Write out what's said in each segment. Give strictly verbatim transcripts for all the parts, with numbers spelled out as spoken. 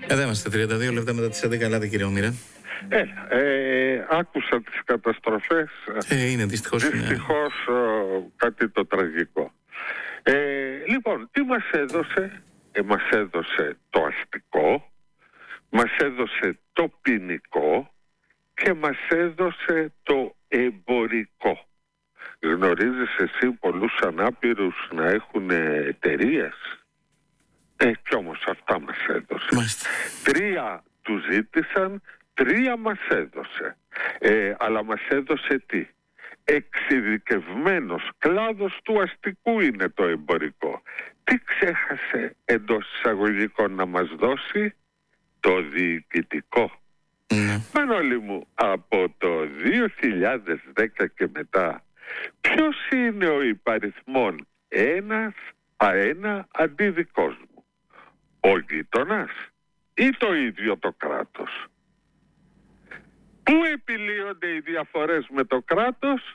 Εδώ είμαστε, τριάντα δύο λεπτά μετά τις έντεκα. Ελάτε, κύριε Ομήρα. Ε, ε, άκουσα τις καταστροφές. Ε, είναι δυστυχώς. Δυστυχώς είναι... κάτι το τραγικό. Ε, λοιπόν, τι μας έδωσε? Ε, μας έδωσε το αστικό, μας έδωσε το ποινικό και μας έδωσε το εμπορικό. Γνωρίζεις εσύ πολλούς ανάπηρους να έχουν εταιρείες? Ε, κι όμως αυτά μας έδωσε. Μάλιστα. Τρία του ζήτησαν, τρία μας έδωσε. Ε, αλλά μας έδωσε τι? Εξειδικευμένος κλάδος του αστικού είναι το εμπορικό. Τι ξέχασε εντός εισαγωγικών να μας δώσει? Το διοικητικό. Ναι. Μανώλη μου, από το δύο χιλιάδες δέκα και μετά, ποιος είναι ο υπαριθμόν ένας αένα αντίδικός μου? Ο γείτονας ή το ίδιο το κράτος? Πού επιλύονται οι διαφορές με το κράτος?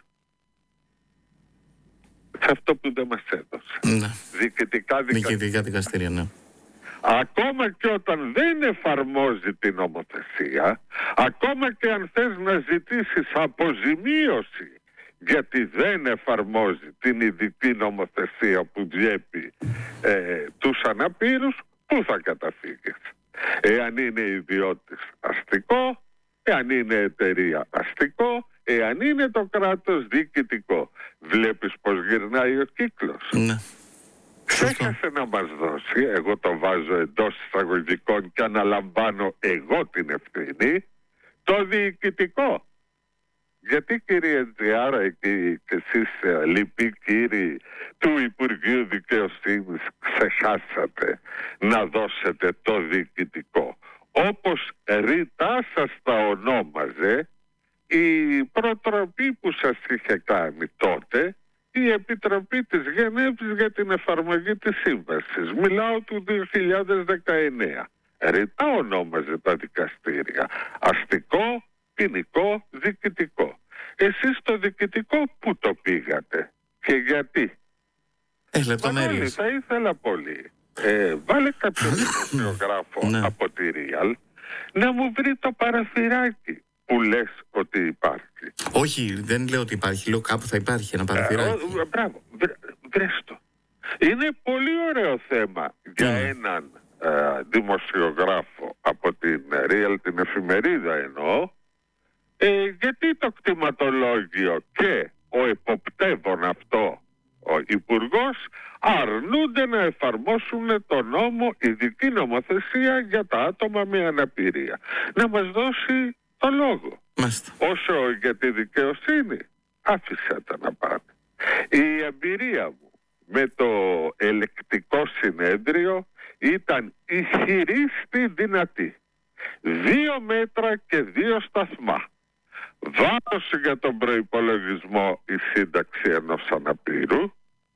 Σε αυτό που δεν μας έδωσε. Ναι. Διοικητικά δικαστήρια. δικαστήρια, ναι. Ακόμα και όταν δεν εφαρμόζει την νομοθεσία, ακόμα και αν θες να ζητήσεις αποζημίωση γιατί δεν εφαρμόζει την ειδική νομοθεσία που διέπει ε, τους αναπήρους, πού θα καταφύγεις? Εάν είναι ιδιώτης, αστικό; εάν είναι εταιρεία, αστικό; εάν είναι το κράτος, διοικητικό. Βλέπεις πως γυρνάει ο κύκλος. Ναι. Ξέχασε να μας δώσει, εγώ το βάζω εντός εισαγωγικών και αναλαμβάνω εγώ την ευθύνη, το διοικητικό. Γιατί, κύριε Τζιάρα, και εσείς λοιποί κύριοι του Υπουργείου Δικαιοσύνης, ξεχάσατε να δώσετε το διοικητικό? Όπως ρητά σας τα ονόμαζε η προτροπή που σας είχε κάνει τότε η Επιτροπή της Γενέβης για την εφαρμογή της σύμβασης. Μιλάω του δύο χιλιάδες δεκαεννέα. Ρητά ονόμαζε τα δικαστήρια. Αστικό, ποινικό, διοικητικό. Εσείς το διοικητικό πού το πήγατε και γιατί? Ε, λεπτομέρειες. Θα ήθελα πολύ. Ε, βάλε κάποιο δημοσιογράφο από τη Real να μου βρει το παραθυράκι που λες ότι υπάρχει. Όχι, δεν λέω ότι υπάρχει. Λέω κάπου θα υπάρχει ένα παραθυράκι. Ε, μπράβο, βρε, βρες το. Είναι πολύ ωραίο θέμα για mm. έναν ε, δημοσιογράφο από την Real, την εφημερίδα εννοώ, ε, γιατί το κτηματολόγιο και ο εποπτεύων αυτό ο υπουργός αρνούνται να εφαρμόσουν το νόμο, ειδική νομοθεσία για τα άτομα με αναπηρία. Να μας δώσει το λόγο. Μάλιστα. Όσο για τη δικαιοσύνη, άφησε τα να πάνε. Η εμπειρία μου με το ελεκτικό συνέδριο ήταν ισχυρίστη δυνατή. Δύο μέτρα και δύο σταθμά. Βάρος για τον προϋπολογισμό η σύνταξη ενός αναπήρου,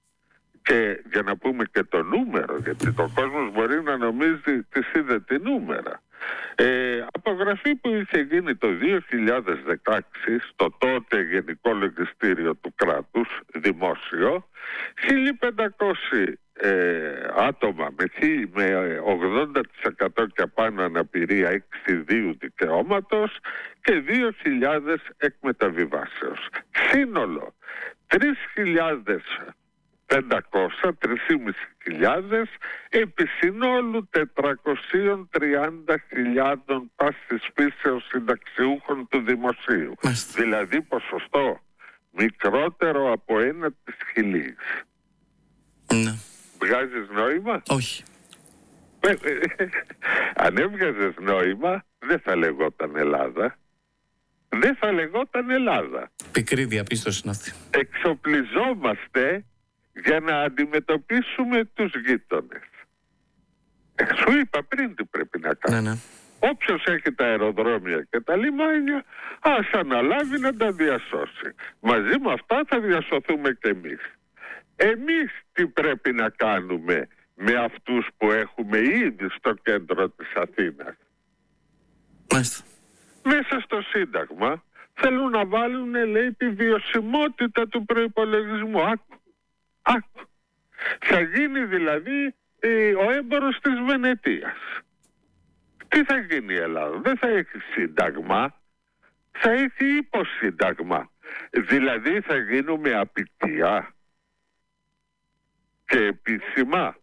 και για να πούμε και το νούμερο, γιατί το κόσμος μπορεί να νομίζει τις είδε τη νούμερα. Ε, απογραφή που είχε γίνει το δύο χιλιάδες δεκαέξι στο τότε Γενικό Λογιστήριο του κράτους, δημόσιο, χίλια πεντακόσια ε, άτομα με, με ογδόντα τοις εκατό και πάνω αναπηρία εξιδίου δικαιώματος και δύο χιλιάδες εκμεταβιβάσεως. Σύνολο τρεις χιλιάδες πεντακόσια, τρεις χιλιάδες επί συνόλου τετρακόσιες τριάντα χιλιάδες πάσης φύσεως συνταξιούχων του δημοσίου. Μάλιστα. Δηλαδή ποσοστό μικρότερο από ένα της χιλής. Ναι. Βγάζεις νόημα? Όχι. Αν έβγαζες νόημα δεν θα λεγόταν Ελλάδα. Δεν θα λεγόταν Ελλάδα. Πικρή διαπίστωση είναι αυτή. Εξοπλιζόμαστε για να αντιμετωπίσουμε τους γείτονες. Ε, σου είπα πριν τι πρέπει να κάνουμε. Ναι, ναι. Όποιος έχει τα αεροδρόμια και τα λιμάνια, ας αναλάβει να τα διασώσει. Μαζί με αυτά θα διασωθούμε κι εμείς. Εμείς τι πρέπει να κάνουμε με αυτούς που έχουμε ήδη στο κέντρο της Αθήνας? Μάλιστα. Μέσα στο Σύνταγμα θέλουν να βάλουν, λέει, τη βιωσιμότητα του προϋπολογισμού. Άκου. Άκου. Θα γίνει δηλαδή ε, ο έμπορος της Βενετίας. Τι θα γίνει η Ελλάδα? Δεν θα έχει σύνταγμα, θα έχει υποσύνταγμα. Δηλαδή θα γίνουμε απικία και επίσημα.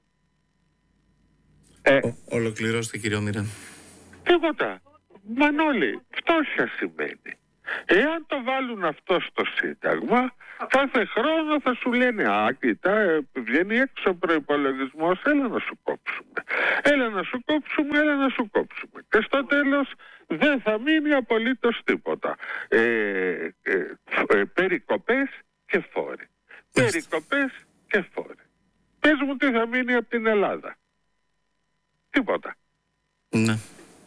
Ε, Ο, ολοκληρώστε κύριε Όμηρε. Τίποτα. Μανώλη, φτώχεια σημαίνει. Εάν το βάλουν αυτό στο σύνταγμα, κάθε χρόνο θα σου λένε «Α, κοίτα, βγαίνει έξω ο προϋπολογισμός, έλα να σου κόψουμε. Έλα να σου κόψουμε, έλα να σου κόψουμε». Και στο τέλος δεν θα μείνει απολύτως τίποτα. Ε, ε, ε, περικοπές και φόροι. Περικοπές και φόροι. Πες μου τι θα μείνει από την Ελλάδα. Τίποτα. Ναι.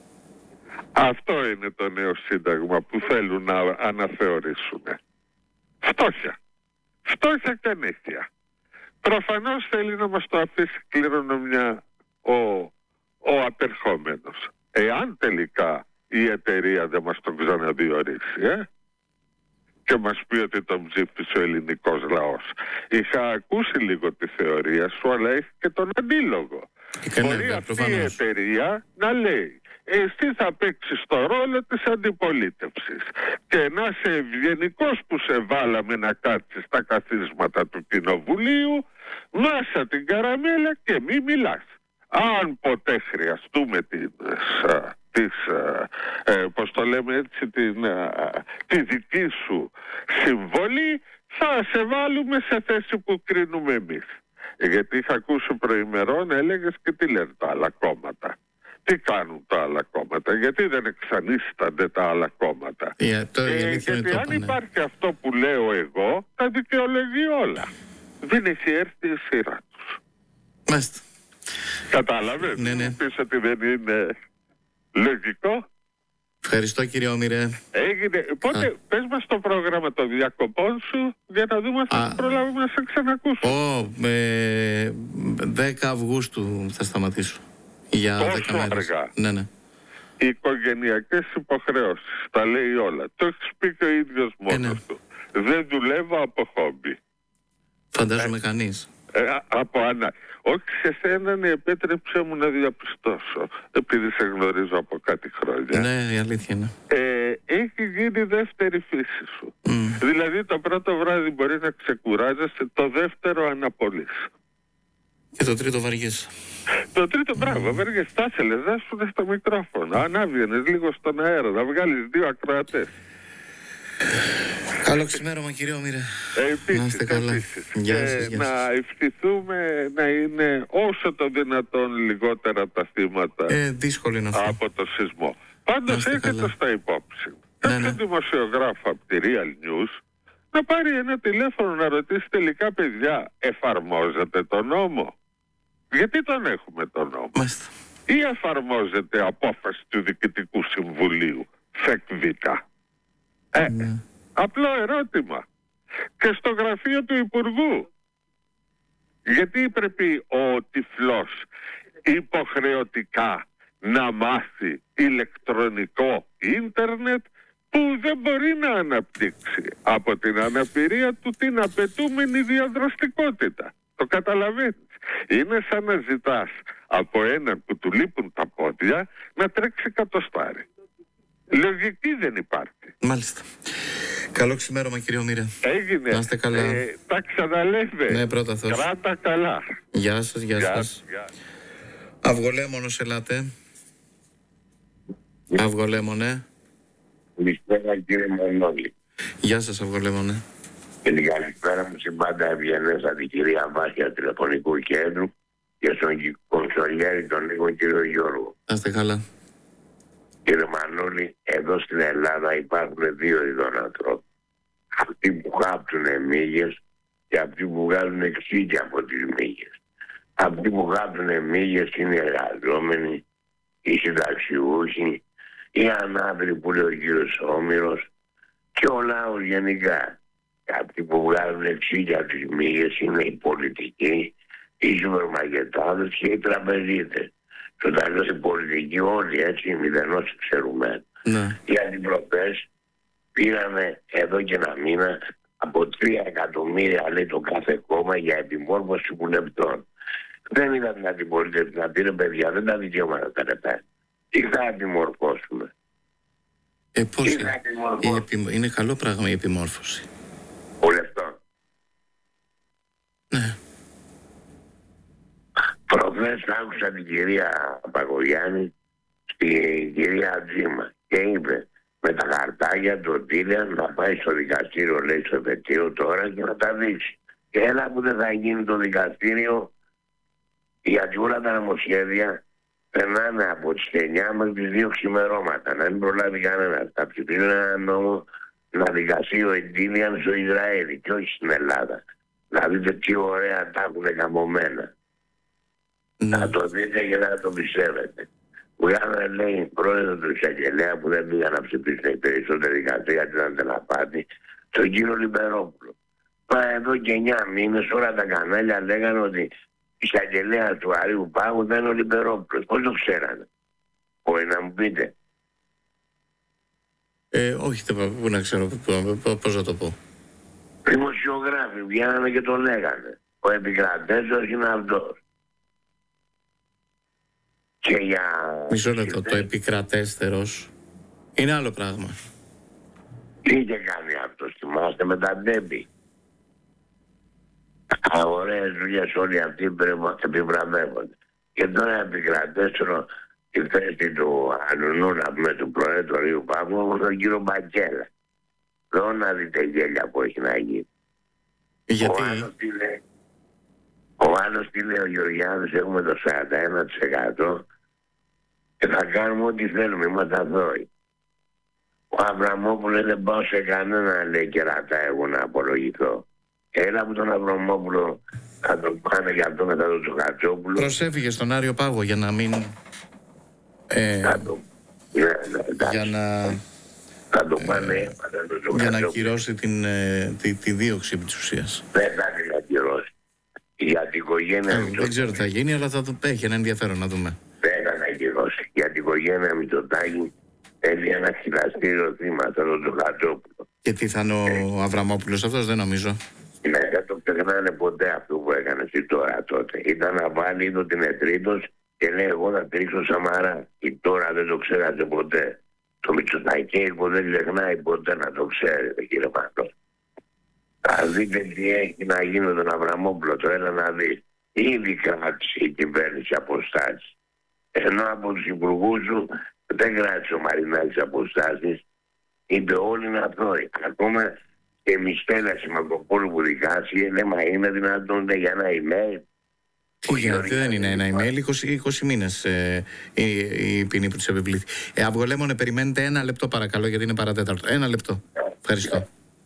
Αυτό είναι το νέο σύνταγμα που θέλουν να αναθεωρήσουν. Φτώχεια. Φτώχεια και ανέχεια. Προφανώς θέλει να μας το αφήσει κληρονομιά ο, ο απερχόμενος. Εάν τελικά η εταιρεία δεν μας τον ξαναδιορίσει, ε, και μας πει ότι τον ψήφισε ο ελληνικός λαός. Είχα ακούσει λίγο τη θεωρία σου, αλλά έχει και τον αντίλογο. Και Μπορεί ναι, αυτή προφανώς. η εταιρεία να λέει εσύ θα παίξεις το ρόλο της αντιπολίτευσης και να είσαι ευγενικός που σε βάλαμε να κάτσεις στα καθίσματα του κοινοβουλίου, μάσα την καραμέλα και μη μιλάς. Αν ποτέ χρειαστούμε την, της, ε, πώς το λέμε έτσι, την, τη δική σου συμβολή, θα σε βάλουμε σε θέση που κρίνουμε εμείς. Γιατί είχα ακούσει προημερών, έλεγες και τι λένε τα άλλα κόμματα. Τι κάνουν τα άλλα κόμματα, γιατί δεν εξανίστανται τα άλλα κόμματα. Yeah, το, ε, γιατί αν υπάρχει αυτό που λέω εγώ, τα δικαιολογεί όλα. Δεν έχει έρθει η σειρά τους. Μάλιστα. Κατάλαβες? Ναι, ναι. Πεις ότι δεν είναι λογικό. Ευχαριστώ κύριε Όμηρε. Έγινε. Πότε Α. πες μας το πρόγραμμα των διακοπών σου για να δούμε αν θα προλάβουμε να σε ξανακούσουμε. Ω, ε, δέκα Αυγούστου θα σταματήσω. Για δέκα μέρες. Αργά. Ναι, ναι. Οι οικογενειακές υποχρεώσεις, τα λέει όλα. Το έχεις πει και ο ίδιος μόνος ε, ναι. του. Δεν δουλεύω από χόμπι. Φαντάζομαι ε, κανείς. Ε, από ανά. Όχι σε σένα, ναι, επέτρεψε μου να διαπιστώσω, επειδή σε γνωρίζω από κάτι χρόνια. Ναι, η αλήθεια είναι. Ε, έχει γίνει δεύτερη φύση σου. Mm. Δηλαδή το πρώτο βράδυ μπορεί να ξεκουράζεσαι, το δεύτερο αναπολύς. Και το τρίτο βαριές. Το τρίτο, μπράβο, βαριές, θα ήθελες να σου στο μικρόφωνο, αν άβγαινες λίγο στον αέρα, να βγάλεις δύο ακροατές. Καλό ξημέρωμα κύριε Όμηρε. Επίσης, να είστε καλά. Επίσης. Γεια σας, και γεια να σας. ευχηθούμε να είναι όσο το δυνατόν λιγότερα τα θύματα ε, δύσκολο είναι αυτό. από το σεισμό. Πάντως έχετε στα υπόψη. Ναι, Κάποιο ναι. δημοσιογράφο από τη Real News να πάρει ένα τηλέφωνο να ρωτήσει τελικά, παιδιά, εφαρμόζεται το νόμο? Γιατί τον έχουμε τον νόμο? Μάλιστα. Ή εφαρμόζεται απόφαση του Διοικητικού Συμβουλίου ΦΕΚΒΙΚΑ? Ε, Ναι. απλό ερώτημα. Και στο γραφείο του Υπουργού. Γιατί πρέπει ο τυφλός υποχρεωτικά να μάθει ηλεκτρονικό ίντερνετ που δεν μπορεί να αναπτύξει από την αναπηρία του την απαιτούμενη διαδραστικότητα? Το καταλαβαίνεις? Είναι σαν να ζητάς από έναν που του λείπουν τα πόδια να τρέξει κατοστάρι. Λογική δεν υπάρχει. Μάλιστα. Καλό ξημέρωμα κύριε Όμηρε. Έγινε. Να είστε καλά. Ε, τα ξαναλέμε. Ναι, πρώτα Θεός. Κράτα καλά. Γεια σας, γεια, Γεια, σας. γεια. Αυγολέμονος ελάτε. Αυγολέμονε. Καλησπέρα κύριε Μανώλη. Γεια σας Αυγολέμονε. Και την καλησπέρα μου στην πάντα ευγενέστα την κυρία Βάσια τηλεφωνικού κέντρου και στον κονσολιέρη τον λίγο κύριο Γιώργο. Να είστε καλά. Κύριε Μανώλη, εδώ στην Ελλάδα υπάρχουν δύο ειδών ανθρώπων. Αυτοί που χάπτουν μύγες και αυτοί που βγάζουν εξήγια από τις μύγες. Αυτοί που χάπτουν μύγες είναι οι εργαζόμενοι, οι συνταξιούχοι, οι ανάπηροι που λέει ο κύριος Όμηρος και ο λαός γενικά. Αυτοί που βγάζουν εξήγια από τις μύγες είναι οι πολιτικοί, οι σουπερμαρκετάδες και οι τραπεζίτες. Και όταν λέω οι πολιτικοί όλοι έτσι μηδενός ξέρουμε. Ναι. Οι αντιπροπές πήραμε εδώ και ένα μήνα από τρία εκατομμύρια λέει το κάθε κόμμα για επιμόρφωση βουλευτών. Δεν είδα την αντιπολίτευση να πήρε παιδιά, δεν τα δικαιώματα τα ρεπέ. Τι θα επιμορφώσουμε? Ε, πώς Τι είναι, θα επιμορφώσουμε? η επι... είναι καλό πράγμα η επιμόρφωση. Ο λεπτό. Ναι. Προχθές άκουσα την κυρία Παγωγιάννη στην κυρία Τζίμα και είπε με τα χαρτάκια του Τίλια να πάει στο δικαστήριο, λέει, στο επαιτίο τώρα και να τα δείξει. Και ένα που δεν θα γίνει το δικαστήριο, γιατί όλα τα νομοσχέδια περνάνε από τις εννιά μέχρι τις δύο ξημερώματα, να μην προλάβει κανένα. Θα ψηφίσουν ένα νόμο να δικαστεί ο Εντίλιαν στο Ισραήλ και όχι στην Ελλάδα. Να δείτε τι ωραία τα έχουν καμωμένα. Ναι. Να το δείτε και να το πιστεύετε. Βγάλανε, λέει, πρόεδρο του εισαγγελέα που δεν πήγαν να ψηφίσουν οι περισσότεροι δικαστές γιατί ήταν τελαπάτη, τον κύριο Λιμπερόπουλο. Μα εδώ και εννιά μήνες όλα τα κανάλια λέγανε ότι η εισαγγελέα του Αρείου Πάγου δεν είναι ο Λιμπερόπουλος. Πώς το ξέρανε? Μπορεί να μου πείτε? Ε, όχι, δεν πού να ξέρω πώς να το πω. Δημοσιογράφοι βγαίνανε και το λέγανε. Ο επικρατέστερος είναι αυτός. Και για... Μισό λεπτό, το επικρατέστερος είναι άλλο πράγμα. Τι είχε κάνει αυτός, θυμάστε, με τα ντέμπι? Ωραίες δουλειές όλοι αυτοί επιβραβεύονται. Και τώρα επικρατέστερο τη θέση του Αλουνού, να πούμε, του Προέδρου Ρίου Πάγου, όπως τον κύριο Μπακέλα. Εδώ να δείτε γέλια που έχει να γίνει. Γιατί? Ο άλλος τι λέει? Ο άλλος τι λέει, ο Γεωργιάδης, έχουμε το σαράντα ένα τοις εκατό και θα κάνουμε ό,τι θέλουμε, είμαστε αθώοι. Ο Αβραμόπουλος δεν πάω σε κανένα, λέει, κερατά εγώ να απολογηθώ. Έλα από τον Αβραμόπουλο θα τον πάνε για αυτό μετά τον Τσοχατσόπουλο. Προσέφυγε στον Άριο Πάγο για να μην... Ε, Θα το... ναι, ναι, για να... θα το πάνε ε, τον για να ακυρώσει την, ε, τη, τη δίωξη επί της ουσίας. Δεν θα την ακυρώσει. Για την οικογένεια... Ε, δεν ξέρω τι θα γίνει, αλλά θα το έχει ένα ενδιαφέρον να δούμε. Δεν θα ακυρώσει. Για την οικογένεια Μητσοτάκη θέλει ένα χειραστήριο θύμα, θα τον Τσοχατσόπουλο. Και τι θα είναι ο Αβραμόπουλος αυτός, δεν νομίζω. Ναι, δεν το ξεχνάνε ποτέ αυτό που έκανε εσύ τώρα τότε. Ήταν να βάλει, είδω την Ετρίτος και λέει εγώ να τρίξω Σαμαρά. Και τώρα δεν το ξέρατε ποτέ. Το Μητσοτακέικο δεν ξεχνάει ποτέ να το ξέρετε, κύριε Μαντώ. Θα δείτε τι έχει να γίνει με τον Αβραμόπουλο. Το έλα να δει. Ήδη κράτησε η κυβέρνηση αποστάσεις. Ενώ από τους υπουργούς σου δεν κράτησε ο Μαρινάκης αποστάσεις. Είπε όλοι να αθώοι. Ακόμα και μισθέλαση με τον πόλο που δικάσει, λέει, μα είναι δυνατόν για ένα email? Γιατί δεν είναι ένα email, είκοσι, είκοσι μήνες ε, η, η ποινή που τους επιβλήθη. Ε, Αυγολέμονε, περιμένετε ένα λεπτό παρακαλώ, γιατί είναι παρατέταρτο. Ένα λεπτό. Ευχαριστώ.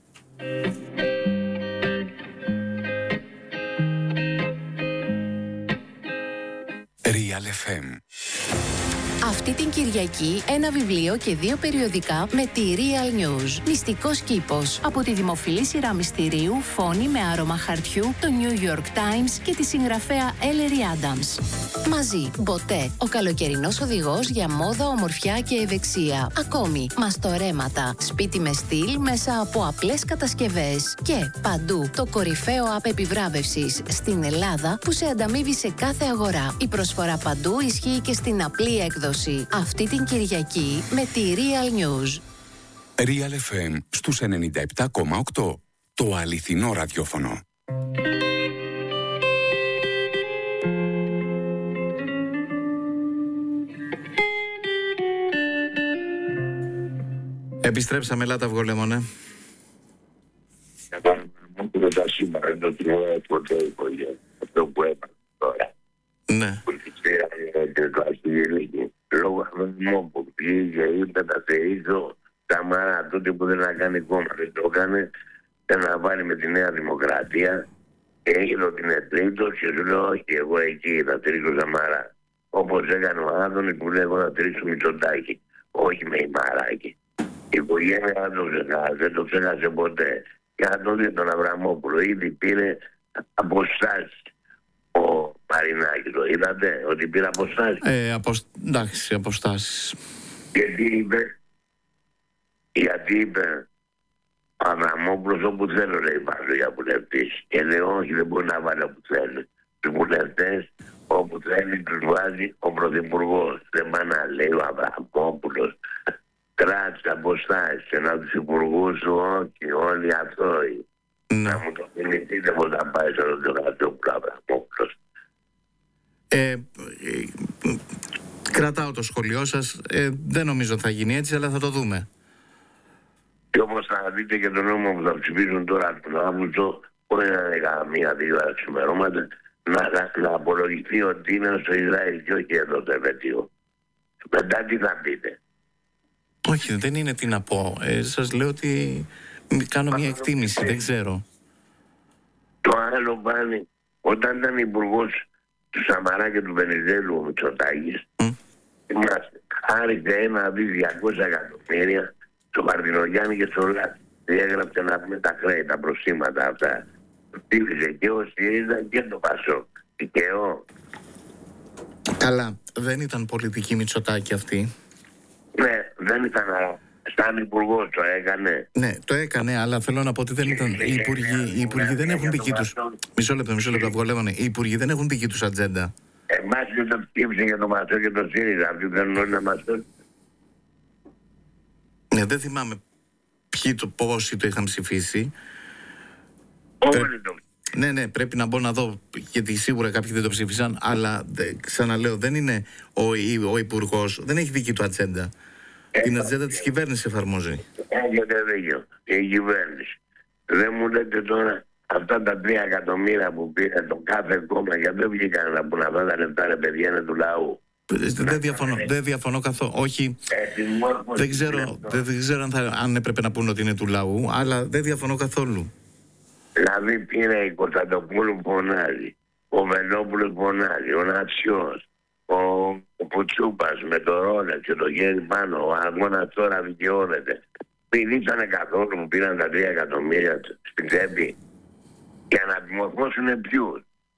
Real εφ εμ. Αυτή την Κυριακή ένα βιβλίο και δύο περιοδικά με τη Real News. Μυστικός κήπος. Από τη δημοφιλή σειρά μυστηρίου Φόνη με άρωμα χαρτιού, το New York Times και τη συγγραφέα Ellery Adams. Μαζί, Μποτέ, ο καλοκαιρινός οδηγός για μόδα, ομορφιά και ευεξία. Ακόμη, μαστορέματα, σπίτι με στυλ μέσα από απλές κατασκευές. Και παντού, το κορυφαίο app επιβράβευσης στην Ελλάδα που σε ανταμείβει σε κάθε αγορά. Η προσφορά παντού ισχύει και στην απλή έκδοση. Αυτή την Κυριακή με τη Real News. Real εφ εμ στους ενενήντα επτά κόμμα οκτώ. Το αληθινό ραδιόφωνο. Επιστρέψαμε, ελάτε Αυγολέμονε. Μου τα σήμερα, είναι το τριώδε ποτέ οικογένεια. Αυτό που έπανε τώρα. Ναι. Που τη στήρανε και το αστυγελίκη. Λόγω αυτού που πήγε, είπε τα θεήσω, τα μάρα τότε που δεν να κάνει κόμμα, δεν το έκανε, και να βάλει με τη Νέα Δημοκρατία. Έγινε την Ετρίτος και σου λέω, όχι, εγώ εκεί θα τρίξω Σαμαρά. Όπως έκανε ο Άδωνης που λέει, εγώ θα τρίξω Μητσοτάκη. Όχι με η Μαράκη. Η οικογένεια δεν το ξεχάσει, δεν το ξεχάσει ποτέ. Και αν το δει τον Αβραμόπουλο, ήδη πήρε αποστάσεις. Ο Μαρινάκης, το είδατε, ότι πήρε αποστάσεις. Ε, αποσ... εντάξει, αποστάσεις. Και τι είπε? Γιατί είπε ο Αβραμόπουλος, όπου θέλω, λέει, βάζω για βουλευτής. Και λέει, όχι, δεν μπορεί να βάλει όπου θέλει. τους βουλευτές, όπου θέλει τους βάζει ο Πρωθυπουργός. Δεν πάνε να λέει ο Αβραμόπουλος, κράτησε αποστάσεις και να τους υπουργούς σου, όχι, όλοι αυτό είναι. Ναι. Να μου το θυμηθείτε πως θα πάει στο Ρωτοκρατόπουλο Αβραμόπουλος. Ε, ε, κρατάω το σχολείο σας. Ε, δεν νομίζω θα γίνει έτσι, αλλά θα το δούμε. Και όπως θα δείτε και τον νόμο που θα ψηφίσουν τώρα τον Αύγουστο, μπορεί να είναι καμία-δύο ξημερώματα, να, να, να απολογηθεί ότι είναι στο Ισραήλ και όχι εδώ το επαιτίο. Μετά τι θα πείτε? Όχι, δεν είναι τι να πω. Ε, σας λέω ότι κάνω μια εκτίμηση, δεν ξέρω. Το άλλο πάλι, όταν ήταν υπουργός του Σαμαρά και του Βενιζέλου ο Μητσοτάκης, mm. είμαστε, χάρισε ένα δι διακόσια εκατομμύρια στο Μαρτινογιάννη και στο Λάτι. Διέγραψε να πούμε τα χρέη, τα προσήματα αυτά. Ψήφισε και ο ΣΥΡΙΖΑ και το ΠΑΣΟΚ. Δικαιό. Καλά, δεν ήταν πολιτική Μητσοτάκη αυτή. Ναι, δεν ήταν σαν υπουργός το έκανε. Ναι, το έκανε, αλλά θέλω να πω ότι δεν ήταν. Οι υπουργοί, οι υπουργοί δεν έχουν δική τους. Μισό λεπτό, μισό λεπτό, βγολεύανε. Οι υπουργοί δεν έχουν δική τους ατζέντα. Εμάς και το ψήφισε για το ΠΑΣΟΚ και το ΣΥΡΙΖΑ. Αυτοί δεν όλοι να μας το. Ναι, δεν θυμάμαι ποιοι το, πόσοι το είχαν ψηφίσει. Όλοι το. Ναι, ναι, πρέπει να μπω να δω, γιατί σίγουρα κάποιοι δεν το ψήφισαν, αλλά δε, ξαναλέω, δεν είναι ο, ο υπουργός, δεν έχει δική του ατζέντα. Ε, Την ατζέντα της κυβέρνησης εφαρμόζει. Έχετε δίκιο, η κυβέρνηση. Δεν μου λέτε τώρα αυτά τα τρία εκατομμύρια που πήρε το κάθε κόμμα, γιατί δεν βγήκαν να πούν αυτά τα λεπτά, ρε παιδιά, είναι του λαού. Δεν διαφωνώ, δεν διαφωνώ καθόλου. Όχι, δεν ξέρω, δεν ξέρω αν, θα, αν έπρεπε να πούνε ότι είναι του λαού, αλλά δεν διαφωνώ καθόλου. Δηλαδή πήρε η Κωνσταντοπούλου που φωνάζει, ο Βελόπουλος που φωνάζει, ο Νατσιός, ο, ο Πουτσούπας με το Ρόλεξ και το γέρι πάνω, ο αγώνας τώρα δικαιώνεται. Πηδήξανε καθόλου που πήραν τα τρία εκατομμύρια στην τσέπη για να επιμορφώσουν ποιους.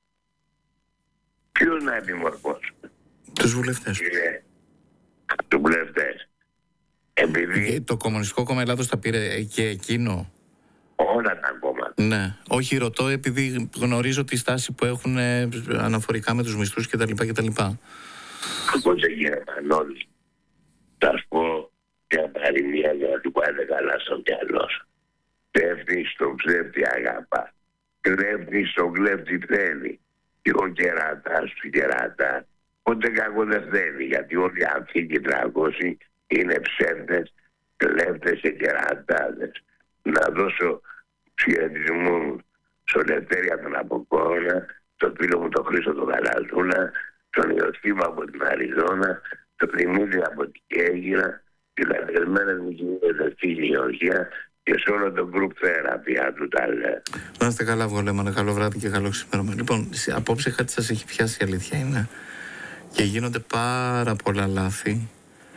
Ποιους να επιμορφώσουν? Τους βουλευτές. Ε, τους βουλευτές. Επειδή... Το Κομμουνιστικό Κόμμα Ελλάδος τα πήρε και εκείνο. Όλα τα κόμματα. Ναι, όχι ρωτώ επειδή γνωρίζω τη στάση που έχουν ε, αναφορικά με τους μισθούς κτλ. κτλ. Πώς έγινε Μανώλη? Θα σου πω μια παροιμία για να του πάνε καλά στο μυαλό σου. Πέφτει στον ψεύτη αγαπά. Κλέφτη στον κλέφτη θέλει. Και ο κερατάς του κερατά ποτέ κακό δεν θέλει. Γιατί όλοι αυτοί οι τριακόσιοι είναι ψεύτες, κλέφτες και κερατάδες. Να δώσω χαιρετισμού στο Λευτέρια τον Αποκόνα, στον φίλο μου τον Χρήστο τον Καλαζούλα, τον Ιωσήμα από την Αριζόνα, τον Δημήτρη από την Κέγυρα, τις λατρεσμένες μου κοινότητες στη Γεωργία και σε όλο τον group therapy, του τα λέω. Να είστε καλά, Βγολέμανε, καλό βράδυ και καλό ξημέρωμα. Λοιπόν, απόψε κάτι σας έχει πιάσει, η αλήθεια είναι. Και γίνονται πάρα πολλά λάθη.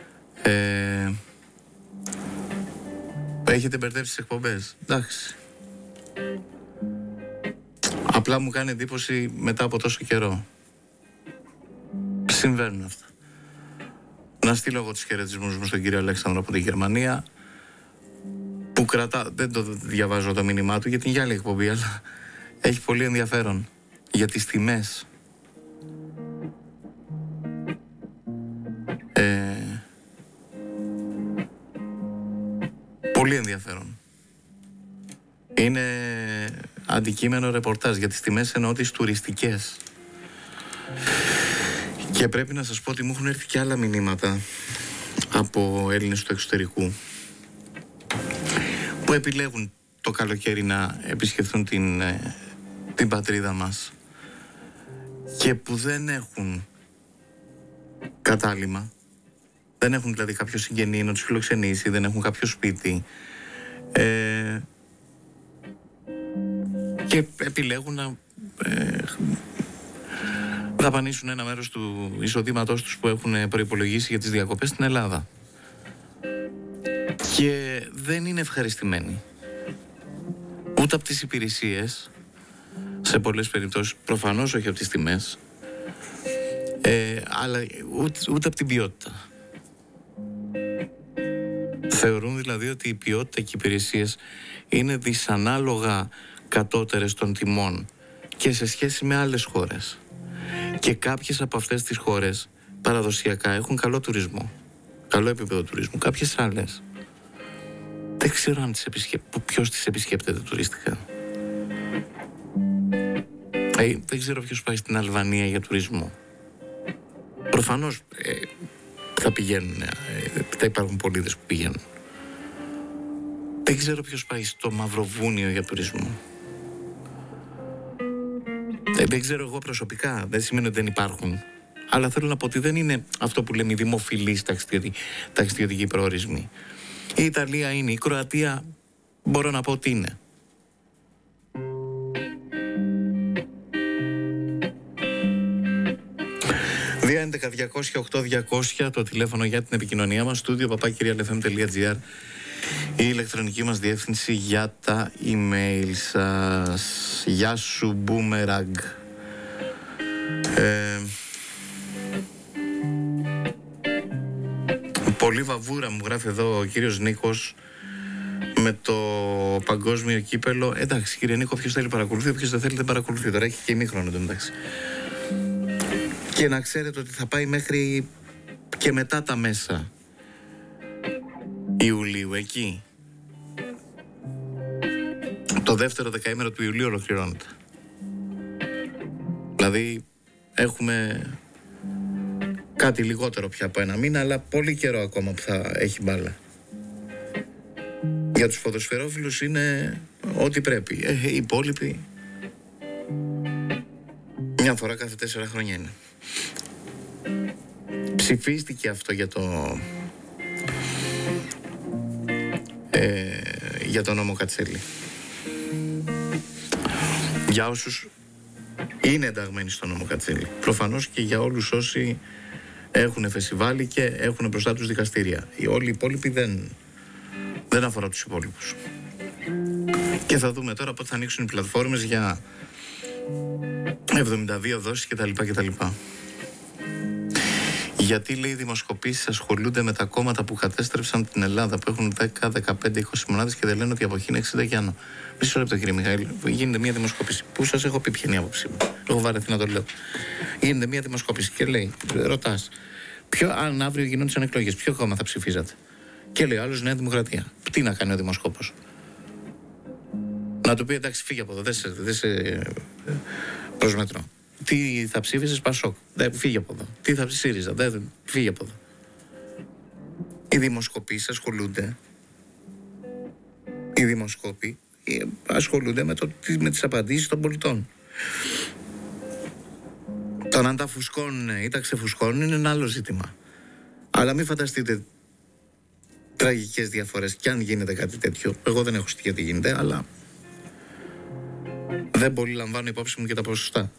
Ε, έχετε μπερδέψει τις εκπομπές. Εντάξει. Απλά μου κάνει εντύπωση μετά από τόσο καιρό. Συμβαίνουν αυτά. Να στείλω εγώ τους χαιρετισμούς μου στον κύριο Αλέξανδρο από τη Γερμανία, που κρατά, δεν το διαβάζω το μήνυμά του γιατί είναι για άλλη εκπομπή, αλλά έχει πολύ ενδιαφέρον για τις τιμές. Ε, πολύ ενδιαφέρον. Είναι αντικείμενο ρεπορτάζ για τις τιμές, εννοώ τις τουριστικές. Και πρέπει να σας πω ότι μου έχουν έρθει και άλλα μηνύματα από Έλληνες του εξωτερικού που επιλέγουν το καλοκαίρι να επισκεφθούν την, την πατρίδα μας και που δεν έχουν κατάλημα, δεν έχουν δηλαδή κάποιο συγγενή να τους φιλοξενήσει, δεν έχουν κάποιο σπίτι, ε, και επιλέγουν να ε, δαπανίσουν ένα μέρος του εισοδήματός τους που έχουν προϋπολογίσει για τις διακοπές στην Ελλάδα. Και δεν είναι ευχαριστημένοι ούτε από τις υπηρεσίες, σε πολλές περιπτώσεις, προφανώς όχι από τις τιμές, ε, αλλά ούτε, ούτε από την ποιότητα. Θεωρούν δηλαδή ότι η ποιότητα και οι υπηρεσίες είναι δυσανάλογα κατώτερες των τιμών και σε σχέση με άλλες χώρες. Και κάποιες από αυτές τις χώρες παραδοσιακά έχουν καλό τουρισμό, καλό επίπεδο τουρισμού. Κάποιες άλλες δεν ξέρω αν τις επισκε... ποιος τις επισκέπτεται τουριστικά. Ε, δεν ξέρω ποιος πάει στην Αλβανία για τουρισμό. Προφανώς ε, θα πηγαίνουν, ε, θα υπάρχουν πολίτες που πηγαίνουν. Δεν ξέρω ποιος πάει στο Μαυροβούνιο για τουρισμό. Ε, δεν ξέρω εγώ προσωπικά, δεν σημαίνει ότι δεν υπάρχουν. Αλλά θέλω να πω ότι δεν είναι αυτό που λέμε οι δημοφιλείς ταξιδιωτικοί προορισμοί. Η Ιταλία είναι, η Κροατία μπορώ να πω ότι είναι. δύο έντεκα διακόσια οκτώ διακόσια το τηλέφωνο για την επικοινωνία μας, στούντιο παπάκυριαλεφm τελεία τζι άρ, η ηλεκτρονική μας διεύθυνση για τα email σας. Γεια σου Boomerang. ε, Πολύ βαβούρα μου γράφει εδώ ο κύριος Νίκος με το παγκόσμιο κύπελο. Εντάξει κύριε Νίκο, ποιος θέλει παρακολουθεί, όποιος δεν θέλει δεν παρακολουθεί. Τώρα έχει και ημίχρονο εντωμεταξύ. Και να ξέρετε ότι θα πάει μέχρι και μετά τα μέσα Ιουλίου, εκεί. Το δεύτερο δεκαήμερο του Ιουλίου ολοκληρώνεται. Δηλαδή έχουμε κάτι λιγότερο πια από ένα μήνα, αλλά πολύ καιρό ακόμα που θα έχει μπάλα. Για τους ποδοσφαιρόφιλους είναι ό,τι πρέπει. Ε, οι υπόλοιποι μια φορά κάθε τέσσερα χρόνια είναι. Ψηφίστηκε αυτό για το ε, για το νόμο Κατσέλη. Για όσους είναι ενταγμένοι στο νόμο Κατσέλη. Προφανώς και για όλους όσοι έχουν φεσιβάλει και έχουν μπροστά τους δικαστήρια. Οι όλοι οι υπόλοιποι δεν, δεν αφορά τους υπόλοιπους. Και θα δούμε τώρα πότε θα ανοίξουν οι πλατφόρμες για εβδομήντα δύο δόσεις κτλ. κτλ. Γιατί, λέει, οι δημοσκοπήσεις ασχολούνται με τα κόμματα που κατέστρεψαν την Ελλάδα, που έχουν δέκα, δεκαπέντε, είκοσι μονάδες και δεν λένε ότι η αποχή είναι εξήντα και άνω. Μισό λεπτό, κύριε Μιχαήλ. Γίνεται μια δημοσκόπηση που σας έχω πει ποια είναι η άποψή μου. Έχω βαρεθεί να το λέω. Γίνεται μια δημοσκόπηση και λέει, ρωτάς, ποιο, αν αύριο γινόντουσαν εκλογές, ποιο κόμμα θα ψηφίζατε? Και λέει ο άλλος Νέα Δημοκρατία. Τι να κάνει ο δημοσκόπος? Να του πει εντάξει, φύγε από εδώ, δεν σε, δεν σε προσμετρώ. Τι θα ψήφισες? Πασόκ. Δεν, φύγε από εδώ. Τι θα ψήφισες? ΣΥΡΙΖΑ. Δεν, φύγε από εδώ. Οι δημοσκοπήσεις ασχολούνται. Οι δημοσκόποι ασχολούνται με, το, με τις απαντήσεις των πολιτών. Το να τα φουσκώνουν ή τα ξεφουσκώνουν είναι ένα άλλο ζήτημα. Αλλά μην φανταστείτε τραγικές διαφορές κι αν γίνεται κάτι τέτοιο. Εγώ δεν έχω στοιχεία τι γίνεται, αλλά δεν πολύ λαμβάνω υπόψη μου και τα ποσοστά.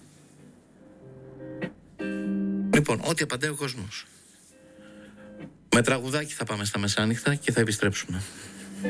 Λοιπόν, ό,τι απαντάει ο κόσμος. Με τραγουδάκι θα πάμε στα μεσάνυχτα και θα επιστρέψουμε.